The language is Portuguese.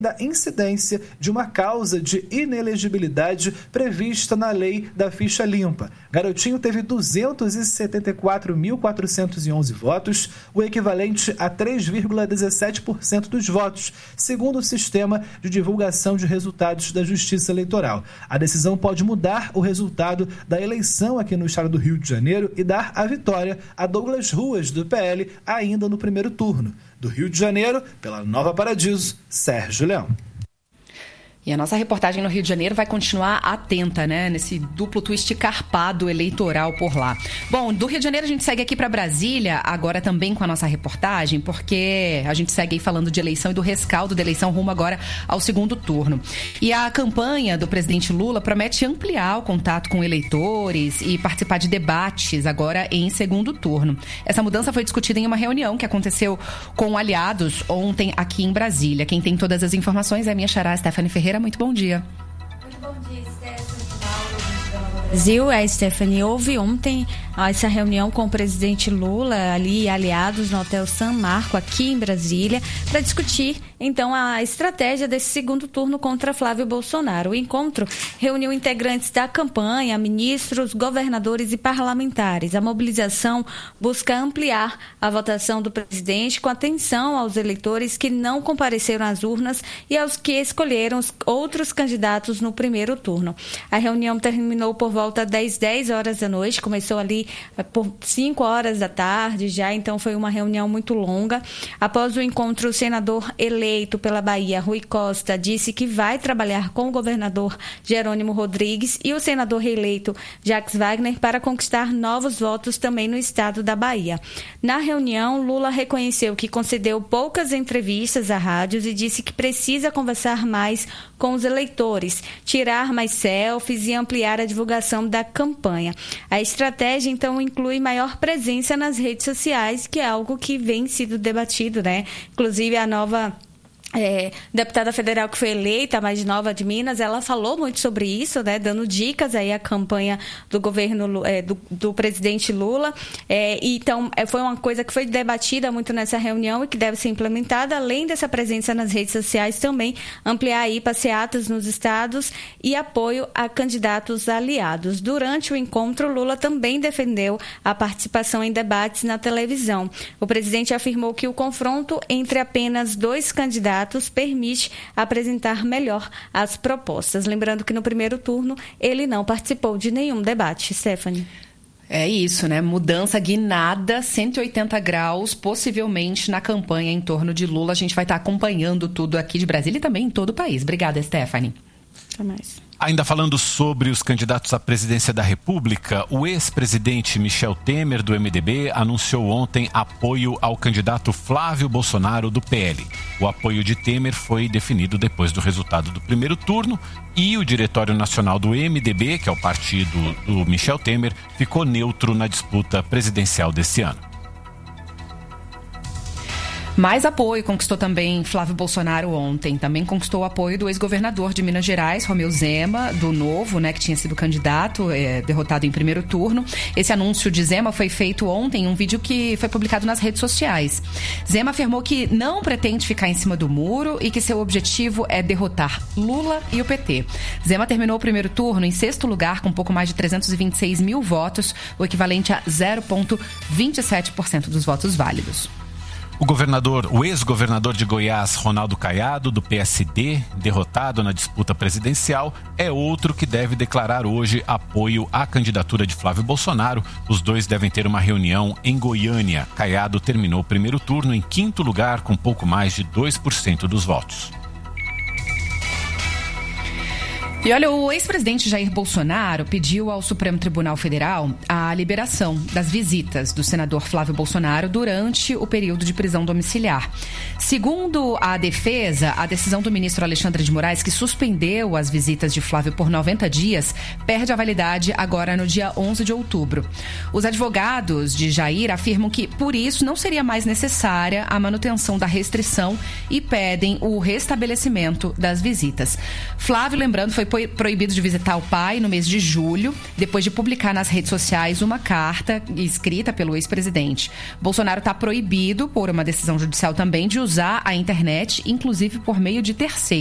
da incidência de uma causa de inelegibilidade prevista na lei da ficha limpa. Garotinho teve 274.411 votos, o equivalente a 3,17% dos votos, segundo o sistema de divulgação de resultados da Justiça Eleitoral. A decisão pode mudar o resultado da eleição aqui no estado do Rio de Janeiro e dar a vitória a Douglas Ruas, do PL, ainda no primeiro turno. Do Rio de Janeiro, pela Nova Paradiso, Sérgio Leão. E a nossa reportagem no Rio de Janeiro vai continuar atenta, né? Nesse duplo twist carpado eleitoral por lá. Bom, do Rio de Janeiro a gente segue aqui para Brasília, agora também com a nossa reportagem, porque a gente segue aí falando de eleição e do rescaldo da eleição rumo agora ao segundo turno. E a campanha do presidente Lula promete ampliar o contato com eleitores e participar de debates agora em segundo turno. Essa mudança foi discutida em uma reunião que aconteceu com aliados ontem aqui em Brasília. Quem tem todas as informações é a minha xará, Stephanie Ferreira. Muito bom dia. Muito bom dia, Stephanie. Brasil, Stephanie, houve ontem essa reunião com o presidente Lula ali, aliados no Hotel San Marco, aqui em Brasília, para discutir, então, a estratégia desse segundo turno contra Flávio Bolsonaro. O encontro reuniu integrantes da campanha, ministros, governadores e parlamentares. A mobilização busca ampliar a votação do presidente com atenção aos eleitores que não compareceram às urnas e aos que escolheram os outros candidatos no primeiro turno. A reunião terminou por volta das 10 horas da noite, começou ali por 5 horas da tarde já, então foi uma reunião muito longa. Após o encontro, o senador eleito pela Bahia, Rui Costa, disse que vai trabalhar com o governador Jerônimo Rodrigues e o senador reeleito Jacques Wagner para conquistar novos votos também no estado da Bahia. Na reunião, Lula reconheceu que concedeu poucas entrevistas a rádios e disse que precisa conversar mais com os eleitores, tirar mais selfies e ampliar a divulgação da campanha. A estratégia, então, inclui maior presença nas redes sociais, que é algo que vem sido debatido, né? Inclusive, a nova deputada federal que foi eleita, a mais nova de Minas, ela falou muito sobre isso, né, dando dicas aí à campanha do governo do presidente Lula. Então, foi uma coisa que foi debatida muito nessa reunião e que deve ser implementada, além dessa presença nas redes sociais, também ampliar aí passeatas nos estados e apoio a candidatos aliados. Durante o encontro, Lula também defendeu a participação em debates na televisão. O presidente afirmou que o confronto entre apenas 2 candidatos permite apresentar melhor as propostas. Lembrando que no primeiro turno ele não participou de nenhum debate. Stephanie. É isso, né? Mudança guinada, 180 graus, possivelmente na campanha em torno de Lula. A gente vai estar acompanhando tudo aqui de Brasília e também em todo o país. Obrigada, Stephanie. Até mais. Ainda falando sobre os candidatos à presidência da República, o ex-presidente Michel Temer, do MDB, anunciou ontem apoio ao candidato Flávio Bolsonaro, do PL. O apoio de Temer foi definido depois do resultado do primeiro turno e o Diretório Nacional do MDB, que é o partido do Michel Temer, ficou neutro na disputa presidencial desse ano. Mais apoio conquistou também Flávio Bolsonaro ontem. Também conquistou o apoio do ex-governador de Minas Gerais, Romeu Zema, do Novo, né, que tinha sido candidato, derrotado em primeiro turno. Esse anúncio de Zema foi feito ontem em um vídeo que foi publicado nas redes sociais. Zema afirmou que não pretende ficar em cima do muro e que seu objetivo é derrotar Lula e o PT. Zema terminou o primeiro turno em 6º lugar, com um pouco mais de 326 mil votos, o equivalente a 0,27% dos votos válidos. O ex-governador de Goiás, Ronaldo Caiado, do PSD, derrotado na disputa presidencial, é outro que deve declarar hoje apoio à candidatura de Flávio Bolsonaro. Os dois devem ter uma reunião em Goiânia. Caiado terminou o primeiro turno em 5º lugar, com pouco mais de 2% dos votos. E olha, o ex-presidente Jair Bolsonaro pediu ao Supremo Tribunal Federal a liberação das visitas do senador Flávio Bolsonaro durante o período de prisão domiciliar. Segundo a defesa, a decisão do ministro Alexandre de Moraes, que suspendeu as visitas de Flávio por 90 dias, perde a validade agora no dia 11 de outubro. Os advogados de Jair afirmam que, por isso, não seria mais necessária a manutenção da restrição e pedem o restabelecimento das visitas. Flávio, lembrando, foi proibido de visitar o pai no mês de julho, depois de publicar nas redes sociais uma carta escrita pelo ex-presidente. Bolsonaro está proibido, por uma decisão judicial também, de usar a internet, inclusive por meio de terceiros.